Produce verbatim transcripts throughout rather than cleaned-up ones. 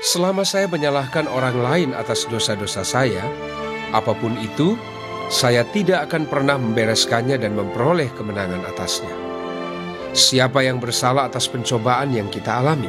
Selama saya menyalahkan orang lain atas dosa-dosa saya, apapun itu, saya tidak akan pernah membereskannya dan memperoleh kemenangan atasnya. Siapa yang bersalah atas pencobaan yang kita alami?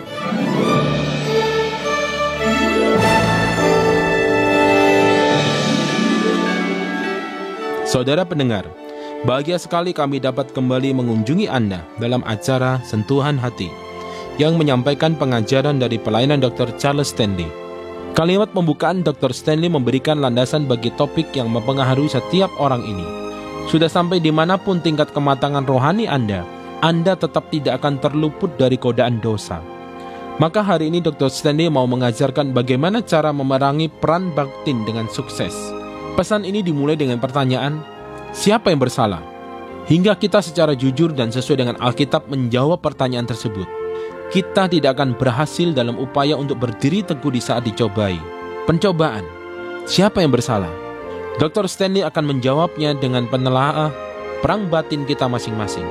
Saudara pendengar, bahagia sekali kami dapat kembali mengunjungi Anda dalam acara Sentuhan Hati yang menyampaikan pengajaran dari pelayanan dokter Charles Stanley. Kalimat pembukaan dokter Stanley memberikan landasan bagi topik yang mempengaruhi setiap orang ini. Sudah sampai dimanapun tingkat kematangan rohani Anda, Anda tetap tidak akan terluput dari godaan dosa. Maka hari ini dokter Stanley mau mengajarkan bagaimana cara memerangi peran batin dengan sukses. Pesan ini dimulai dengan pertanyaan, siapa yang bersalah? Hingga kita secara jujur dan sesuai dengan Alkitab menjawab pertanyaan tersebut, kita tidak akan berhasil dalam upaya untuk berdiri teguh di saat dicobai. Pencobaan, siapa yang bersalah? dokter Stanley akan menjawabnya dengan penelaah perang batin kita masing-masing.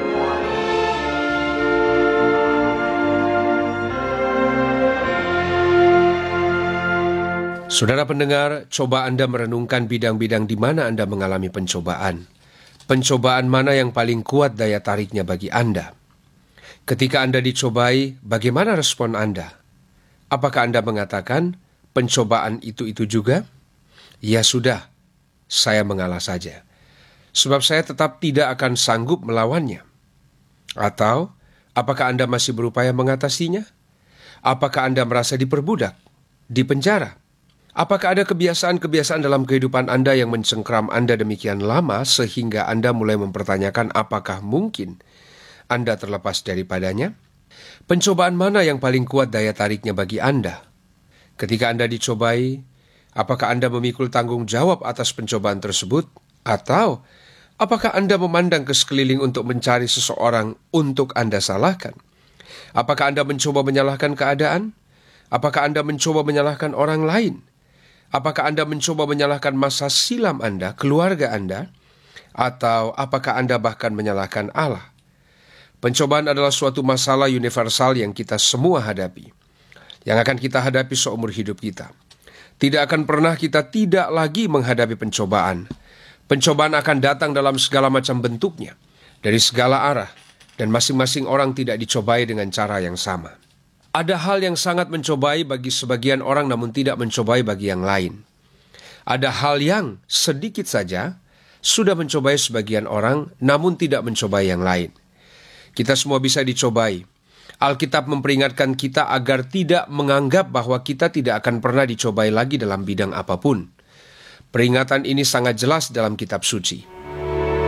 Saudara pendengar, coba Anda merenungkan bidang-bidang di mana Anda mengalami pencobaan. Pencobaan mana yang paling kuat daya tariknya bagi Anda? Ketika Anda dicobai, bagaimana respon Anda? Apakah Anda mengatakan, pencobaan itu-itu juga? Ya sudah, saya mengalah saja. Sebab saya tetap tidak akan sanggup melawannya. Atau, apakah Anda masih berupaya mengatasinya? Apakah Anda merasa diperbudak, dipenjara? Apakah ada kebiasaan-kebiasaan dalam kehidupan Anda yang mencengkram Anda demikian lama sehingga Anda mulai mempertanyakan apakah mungkin Anda terlepas daripadanya? Pencobaan mana yang paling kuat daya tariknya bagi Anda? Ketika Anda dicobai, apakah Anda memikul tanggung jawab atas pencobaan tersebut? Atau apakah Anda memandang ke sekeliling untuk mencari seseorang untuk Anda salahkan? Apakah Anda mencoba menyalahkan keadaan? Apakah Anda mencoba menyalahkan orang lain? Apakah Anda mencoba menyalahkan masa silam Anda, keluarga Anda? Atau apakah Anda bahkan menyalahkan Allah? Pencobaan adalah suatu masalah universal yang kita semua hadapi, yang akan kita hadapi seumur hidup kita. Tidak akan pernah kita tidak lagi menghadapi pencobaan. Pencobaan akan datang dalam segala macam bentuknya, dari segala arah, dan masing-masing orang tidak dicobai dengan cara yang sama. Ada hal yang sangat mencobai bagi sebagian orang namun tidak mencobai bagi yang lain. Ada hal yang sedikit saja sudah mencobai sebagian orang namun tidak mencobai yang lain. Kita semua bisa dicobai. Alkitab memperingatkan kita agar tidak menganggap bahwa kita tidak akan pernah dicobai lagi dalam bidang apapun. Peringatan ini sangat jelas dalam kitab suci.